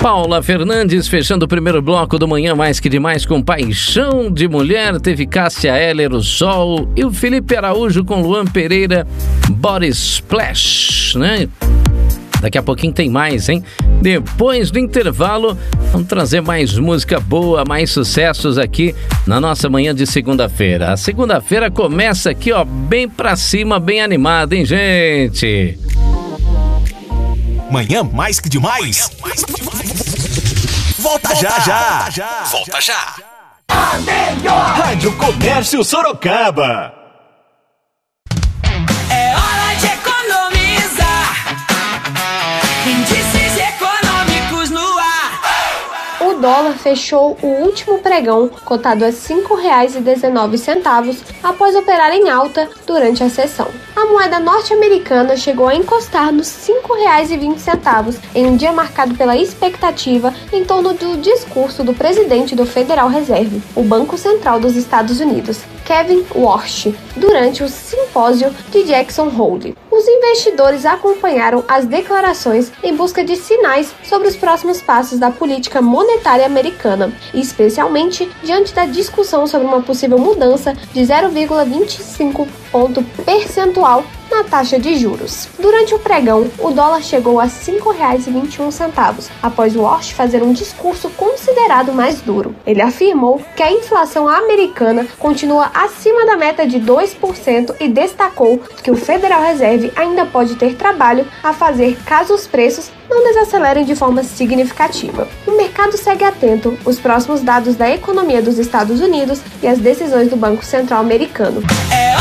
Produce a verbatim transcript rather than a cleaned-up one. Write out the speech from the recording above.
Paula Fernandes fechando o primeiro bloco do Manhã Mais Que Demais com Paixão de Mulher. Teve Cássia Eller, O Sol, e o Felipe Araújo com Luan Pereira, Body Splash, né? Daqui a pouquinho tem mais, hein? Depois do intervalo, vamos trazer mais música boa, mais sucessos aqui na nossa manhã de segunda-feira. A segunda-feira começa aqui, ó, bem pra cima, bem animada, hein, gente? Manhã Mais Que Demais. Manhã Mais Que Demais. Volta, Volta já, já. Volta já. Volta já. A melhor Rádio Comércio Sorocaba. É hora de economizar. Índices econômicos no ar. O dólar fechou o último pregão cotado a cinco reais e dezenove centavos após operar em alta durante a sessão. A moeda norte-americana chegou a encostar nos cinco reais e vinte centavos em um dia marcado pela expectativa em torno do discurso do presidente do Federal Reserve, o Banco Central dos Estados Unidos, Kevin Warsh, durante o simpósio de Jackson Hole. Os investidores acompanharam as declarações em busca de sinais sobre os próximos passos da política monetária americana, especialmente diante da discussão sobre uma possível mudança de zero vírgula vinte e cinco ponto percentual na taxa de juros. Durante o pregão, o dólar chegou a cinco reais e vinte e um centavos, após Warsh fazer um discurso considerado mais duro. Ele afirmou que a inflação americana continua acima da meta de dois por cento e destacou que o Federal Reserve ainda pode ter trabalho a fazer caso os preços não desacelerem de forma significativa. O mercado segue atento aos próximos dados da economia dos Estados Unidos e as decisões do Banco Central americano. É